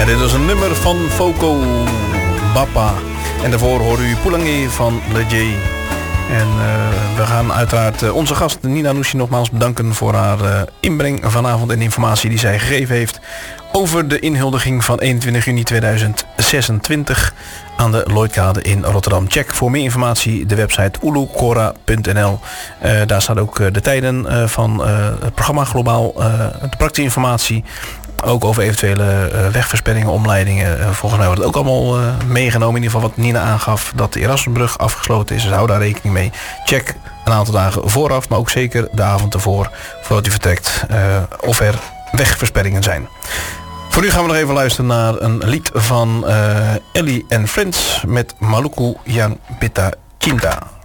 En dit is een nummer van Foko Bappa. En daarvoor horen u Poulangue van Le J. En we gaan uiteraard onze gast Nina Nouchi nogmaals bedanken voor haar inbreng vanavond en de informatie die zij gegeven heeft over de inhuldiging van 21 juni 2026 aan de Lloydkade in Rotterdam. Check voor meer informatie de website ulukora.nl. Daar staat ook de tijden van het programma Globaal, de praktische informatie. Ook over eventuele wegversperringen, omleidingen. Volgens mij wordt het ook allemaal meegenomen. In ieder geval wat Nina aangaf, dat de Erasmusbrug afgesloten is. Dus hou daar rekening mee. Check een aantal dagen vooraf, maar ook zeker de avond ervoor, voordat u vertrekt, of er wegversperringen zijn. Voor nu gaan we nog even luisteren naar een lied van Ellie and Friends met Maluku Yang Beta Cinta.